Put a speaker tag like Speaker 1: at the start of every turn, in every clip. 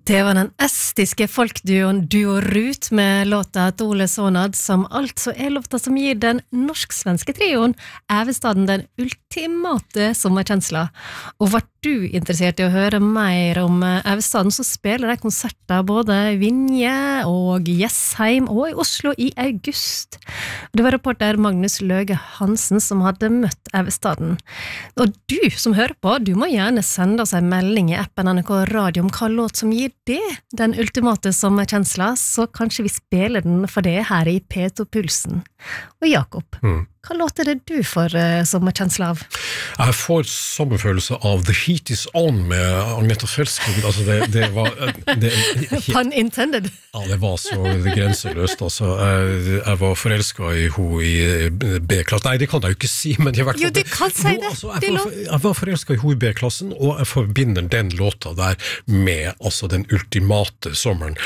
Speaker 1: Det var den estiske folkduoen Duo Rut med låta til Ole Sonad, som altså låta som gir den norsk-svenske trioen Ævestaden den ultimate sommerkjensla. Og var du interessert i å høre mer om Ævestaden, så spiller de konserter både i Vinje og Jessheim og i Oslo i august. Det var reporter Magnus Løge Hansen som hadde møtt Ævestaden. Og du som hører på, du må gjerne sende oss en melding i appen NRK Radio om hva låt som gir det, den ultimate sommerkjensla, så kanskje vi spiller den for det her i P2-pulsen. Og Jakob, hva låt det du får sommerkjensla av?
Speaker 2: Jeg får sommerfølelse av The Heat Is On med Agneta Fjelskog. Altså det var...
Speaker 1: Pun intended.
Speaker 2: Ja, det var så grenseløst. Altså. Jeg var forelsket i henne i B-klassen. Nei, det kan jeg jo ikke si, men i hvert fall...
Speaker 1: Jo, du kan si det.
Speaker 2: Altså, jeg var forelsket i henne i B-klassen, og jeg forbinder den låta der med altså, den ultimate sommeren.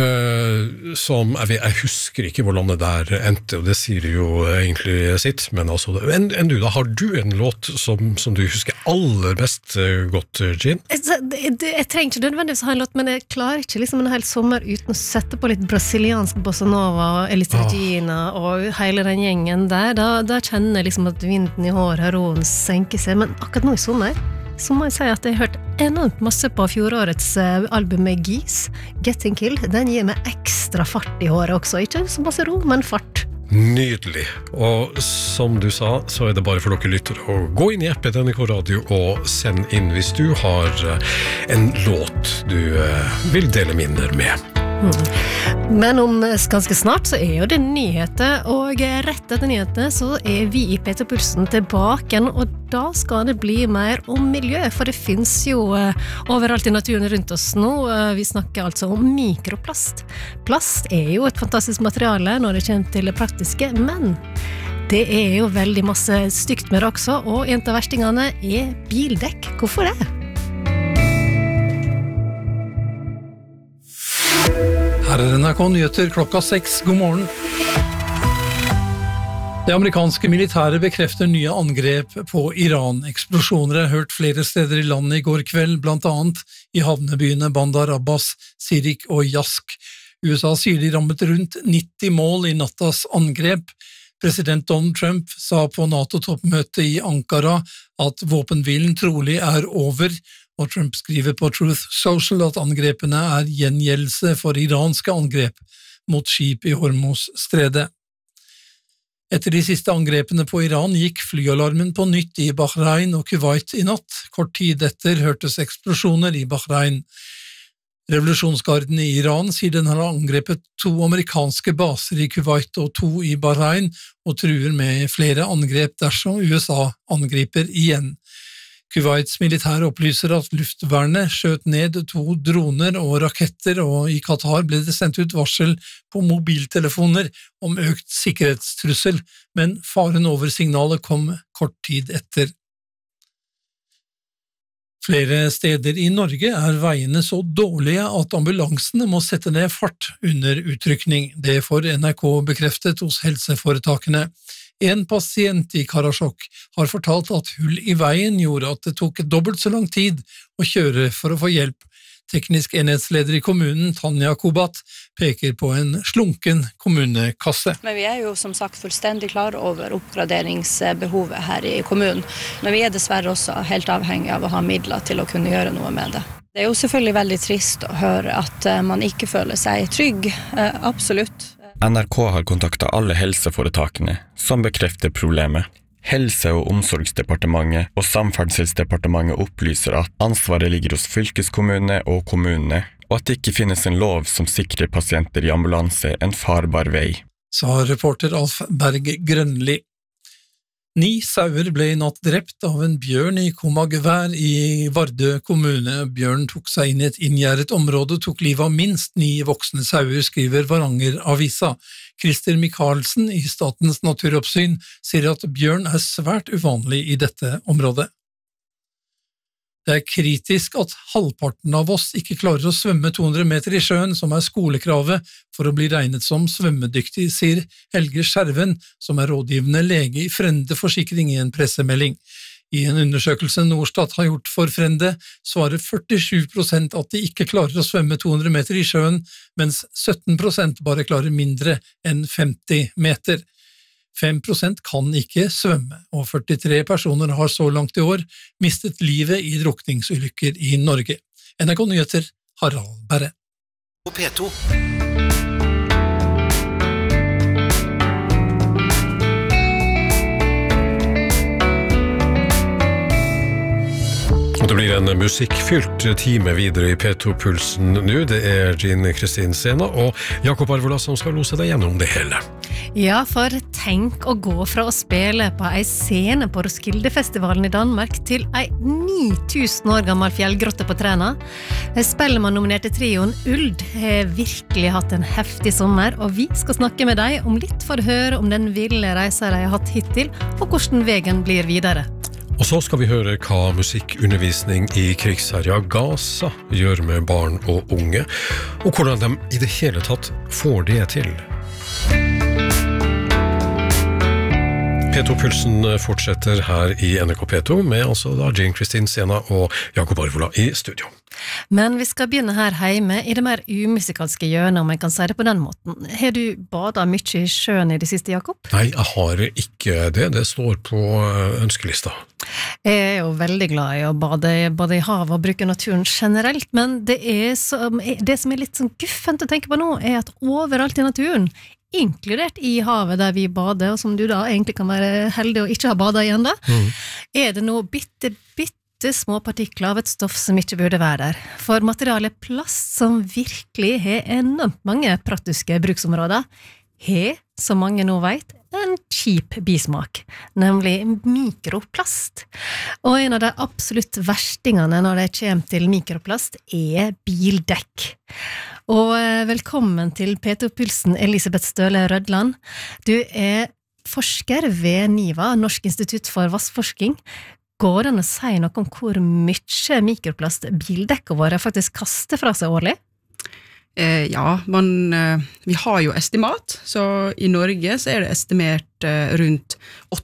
Speaker 2: Som, jeg husker ikke hvor landet der endte, og det sier jo egentlig sitt, men altså, enn du da, har du en låt som du husker aller best godt, Jean?
Speaker 1: Jeg trenger ikke nødvendigvis ha en låt, men jeg klarer ikke liksom en hel sommer uten å sette på litt brasiliansk bossa nova, Elis Regina og hele den gjengen der. Da kjenner jeg liksom at vinden i håret og roen senker seg, men akkurat nå i sommer så må jeg si at jeg har hørt enormt masse på fjorårets album med Geese, Getting Killed. Den gir meg ekstra fart i håret også, ikke så masse ro, men fart.
Speaker 2: Nydelig, og som du sa, så det bare for dere lyttere å gå inn i appen NRK Radio og send inn hvis du har en låt du vil dele minner med.
Speaker 1: Men om ganske snart så jo det nyheter, og rett etter nyhetene så vi i P2-pulsen tilbake, og da skal det bli mer om miljø, for det finnes jo overalt i naturen rundt oss nå. Vi snakker altså om mikroplast. Plast jo et fantastisk materiale når det kommer til det praktiske, men det jo veldig masse stygt med det også, og en av verstingene bildekk. Hvorfor det?
Speaker 3: Her NRK Nyheter klokka 6. God morgen. Det amerikanske militæret bekrefter nye angrep på Iran. Eksplosjoner hørt flere steder i landet i går kveld, blant annet i havnebyene Bandar Abbas, Sirik og Jask. USA sier de rammet rundt 90 mål i nattas angrep. President Donald Trump sa på NATO-toppmøtet i Ankara at våpenhvilen trolig over, og Trump skriver på Truth Social at angrepene gjengjeldelse for iranske angrep mot skip i Hormuz-stredet. Etter de siste angrepene på Iran gikk flyalarmen på nytt i Bahrain og Kuwait i natt. Kort tid etter hørtes eksplosjoner i Bahrain. Revolusjonsgarden i Iran sier den har angrepet 2 amerikanske baser i Kuwait og 2 i Bahrain, og truer med flere angrep dersom USA angriper igjen. Kuwaits militær opplyser at luftvernet skjøt ned 2 droner og raketter, og i Qatar ble det sendt ut varsel på mobiltelefoner om økt sikkerhetstrussel, men faren over signalet kom kort tid etter. Flere steder i Norge veiene så dårlige at ambulansene må sette ned fart under utrykning. Det får NRK bekreftet hos helseforetakene. En pasient i Karasjok har fortalt at hull i veien gjorde at det tok dobbelt så lang tid å kjøre for å få hjelp. Teknisk enhetsleder i kommunen, Tanja Kobat, peker på en slunken kommunekasse.
Speaker 4: Men vi jo som sagt fullstendig klar over oppgraderingsbehovet her i kommunen. Men vi dessverre også helt avhengig av å ha midler til å kunne gjøre noe med det. Det jo selvfølgelig veldig trist å høre at man ikke føler seg trygg, absolutt.
Speaker 5: NRK har kontaktet alle helseforetakene som bekrefter problemet. Helse- og omsorgsdepartementet og Samferdselsdepartementet opplyser at ansvaret ligger hos fylkeskommune og kommunene, og at det ikke finnes en lov som sikrer pasienter i ambulanse en farbar vei.
Speaker 3: Sa reporter Alf Berg Grønli. 9 sauer ble i natt drept av en bjørn i Komagvær i Vardø kommune. Bjørnen tok seg inn i et inngjerdet område og tok livet av minst 9 voksne sauer, skriver Varanger Avisa. Christer Michaelsen i Statens naturoppsyn sier at bjørn svært uvanlig i dette området. Det kritisk at halvparten av oss ikke klarer å svømme 200 meter i sjøen, som skolekravet for å bli regnet som svømmedyktig, sier Helge Skjerven, som rådgivende lege i Frende Forsikring i en pressemelding. I en undersøkelse Norstat har gjort for Frende, svarer 47% at de ikke klarer å svømme 200 meter i sjøen, mens 17% bare klarer mindre enn 50 meter. 5% kan ikke svømme, og 43 personer har så langt i år mistet livet i drukningsulykker i Norge. NRK Nyheter, Harald Berre.
Speaker 6: P2.
Speaker 2: Og det blir en musikkfylt time videre i P2-pulsen nå. Det Jean Kristin Sena og Jakob Arvola som skal lose deg gjennom det hele.
Speaker 1: Ja, for tenk å gå fra å spille på ei scene på Roskildefestivalen i Danmark til ei 9000 år gammel fjellgrotte på Træna. Spellemann-nominerte trioen Uld har virkelig hatt en heftig sommer, og vi skal snakke med deg om litt for å høre om den ville reisen de har hatt hittil, og hvordan veien blir videre.
Speaker 2: Og så skal vi høre hva musikkundervisning i krigsherja Gaza gjør med barn og unge, og hvordan de i det hele tatt får det til. P2-pulsen fortsetter her i NRK P2 med altså da Jean Kristin Sena og Jakob Arvola i studio.
Speaker 1: Men vi skal begynne her hjemme i det mer umusikalske hjørnet, om jeg kan si det på den måten. Har du badet mye i sjøen i det siste, Jakob?
Speaker 2: Nei, jeg har ikke det. Det står på ønskelista.
Speaker 1: Jeg jo veldig glad i å bade i havet og bruke naturen generelt, men det som litt sånn guffent å tenke på nå, at overalt i naturen, inkludert i havet der vi bader, og som du da egentlig kan være heldig å ikke ha badet igjen da, det nå bitte små partikler av et stoff som ikke burde være der. For materialet plast, som virkelig har enormt mange praktiske bruksområder, har, som mange nå vet, en kjip bismak, nemlig mikroplast. Og en av de absolutt verstingene når det kommer til mikroplast bildekk. Og velkommen til P2-pulsen, Elisabeth Støle Rødland. Du forsker ved NIVA, Norsk institutt for vassforsking. Går det an å si noe om hvor mye mikroplast bildekket våre faktisk kaster fra seg årlig?
Speaker 7: Ja, vi har jo estimat, så i Norge så det estimert rundt